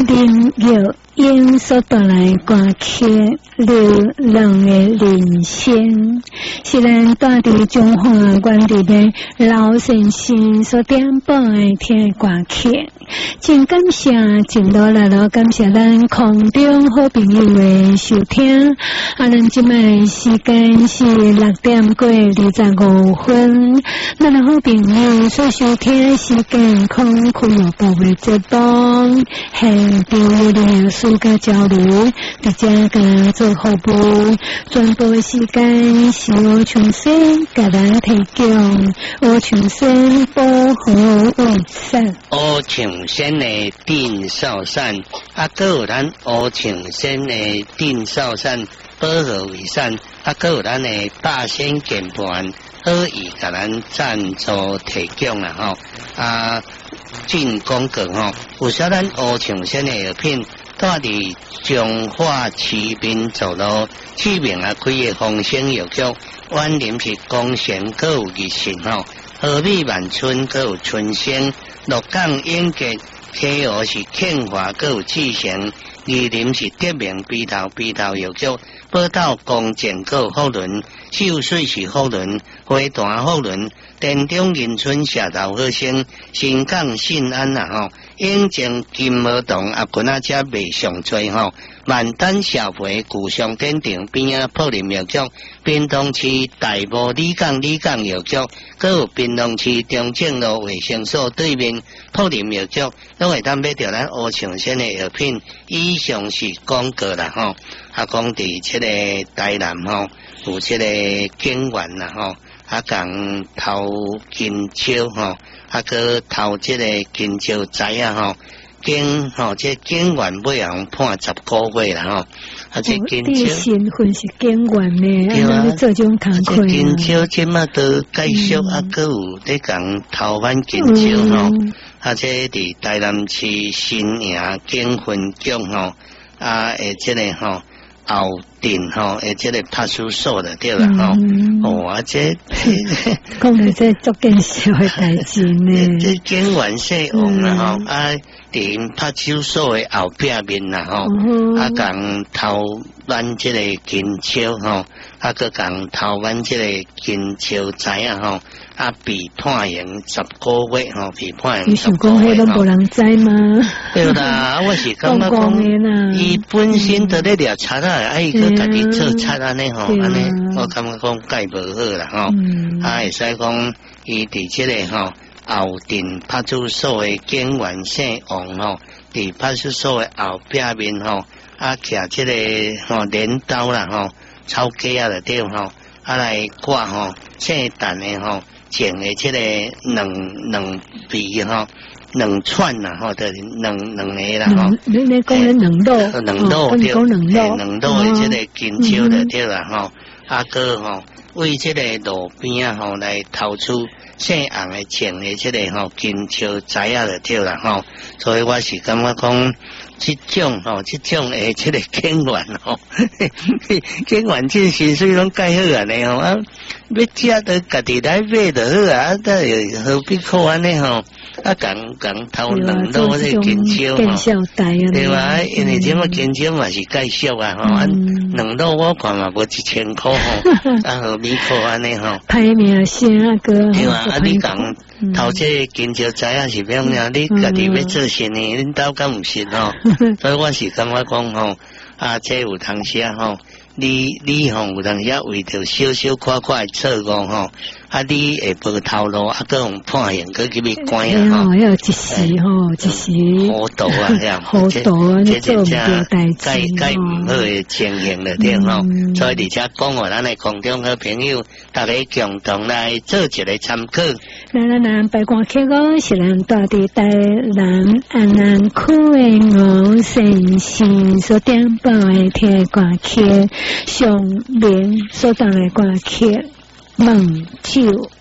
林玉英所带来歌曲《流浪的人生》，是咱住伫中华园地的老先生所点播的听歌曲。真感谢，真多来咯，感谢咱空中好朋友的收听。咱今摆时间是6点过25分，咱的好朋友所收听的时间空俱乐部的节目，现场的世界交流，大家甲做服务。全部时间是我重新甲咱提供，我重新保护卫生。 我重新的定少善，还有咱乌青山的定少善保护卫生，还有咱的大仙键盘好意甲咱赞助提供啦进广告有啥咱乌青山的药品，住伫彰化市民走路市民开的丰盛药局，万林是光贤，还有日新和美万春，还有春生，鹿港永杰溪湖是庆华，还有志成，宜林是德明鼻头药局，宝岛公健个福伦，秀水是福伦，花坛福伦，田中银村社头好生，新港信安永靖金毛洞群遮卖上多万丹社会旧商店顶边普林药局，屏东市大埔李港药局，还有屏东市中正路卫生所对面普林药局，拢会当买到咱乌青山的药品。以上是广告啦讲伫即个台南有即个景园啦讲头金秋个头即个金秋仔景即景园买判10个月啦即金秋身份是景园呢，安尼做种工课。 金秋即马都继续个有咧讲头湾金秋即伫台南市新营警分局即个后镇即个派出所的对啦这讲到这足见社会代志呢。 这警员姓王啦伫派出所的后壁面啦讲头湾即个金秋个讲头湾即个金秋仔被判刑10个月被判刑10个月。 你想讲迄拢无人知吗？ 对啦，我是感觉讲，伊本身都咧掠贼啊，伊个家己做贼安尼安尼，我感觉讲介无好啦会使讲伊伫即个后镇派出所的警员姓王伫派出所的后壁面徛即个镰刀啦草鸡就对来挂姓陈的种的即个两鼻两串啦就是两个啦你讲的两路对， 两路的即个金秋就对啦个为即个路边来偷出姓红的种的即个金秋仔就对啦所以我是感觉讲这种的即个警员警员这薪水拢介好安尼要食都家己来买就好何必靠安尼讲偷两路这金秋对吧？因为这么金秋嘛是介绍两路我看嘛无1000块何必靠安尼排名声个对吧？你讲头这金秋仔是怎样？你家己要做生意，恁兜敢唔是所以我是感觉讲这有当时你有当时为着小块块错误你会无头路搁用判刑搁去被关要一时一时糊涂糊涂这做唔到代志该唔好的情形了对所以而且讲咱的空中好朋友大家共同来做一个参考。 咱白歌曲歌是咱住伫台南安南区的吴先生所点播的听歌曲，上面所当的歌曲梦酒。